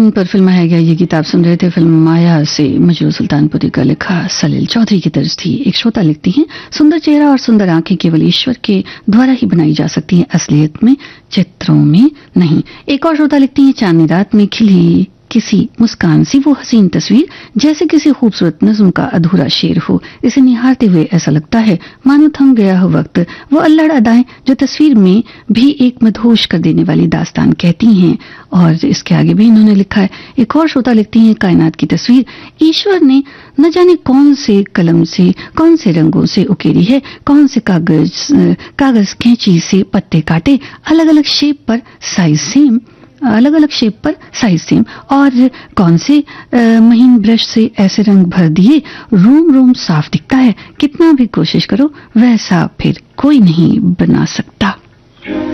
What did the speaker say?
Screen पर फिल्माया गया ये गीत आप सुन रहे थे फिल्म माया से। मजरू सुल्तानपुरी का लिखा सलील चौधरी की तर्ज थी। एक श्रोता लिखती हैं, सुंदर चेहरा और सुंदर आंखें केवल ईश्वर के द्वारा ही बनाई जा सकती हैं, असलियत में, चित्रों में नहीं। एक और श्रोता लिखती हैं, चांदनी रात में खिली किसी मुस्कान सी वो हसीन तस्वीर जैसे किसी खूबसूरत नज़्म का अधूरा शेर हो। इसे निहारते हुए ऐसा लगता है मानो थम गया हो वक्त। वो अल्लड़ अदाएं जो तस्वीर में भी एक मदहोश कर देने वाली दास्तान कहती हैं। और इसके आगे भी इन्होंने लिखा है। एक और श्रोता लिखती हैं, कायनात की तस्वीर ईश्वर ने न जाने कौन से कलम से, कौन से रंगों से उकेरी है, कौन से कागज कैंची से पत्ते काटे, अलग अलग शेप पर साइज सेम, और कौन से महीन ब्रश से ऐसे रंग भर दिए, रूम रूम साफ दिखता है। कितना भी कोशिश करो वैसा फिर कोई नहीं बना सकता।